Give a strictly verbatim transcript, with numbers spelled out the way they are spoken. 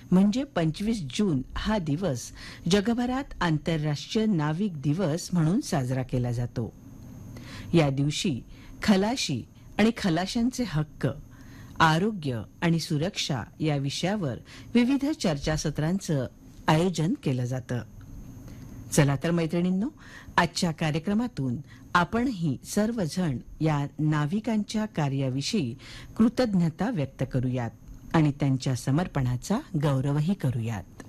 म्हणजे पंचवीस जून हा दिवस जगभरात आंतरराष्ट्रीय नाविक दिवस म्हणून साजरा केला जातो. या दिवशी खलाशी आणि खलाशांचे हक्क, आरोग्य आणि सुरक्षा या विषयावर विविध चर्चासत्रांचं आयोजन केलं जातं. चला तर मैत्रिणींनो, आजच्या कार्यक्रमातून आपणही सर्वजण या नाविकांच्या कार्याविषयी कृतज्ञता व्यक्त करूयात आणि त्यांच्या समर्पणाचा गौरवही करूयात.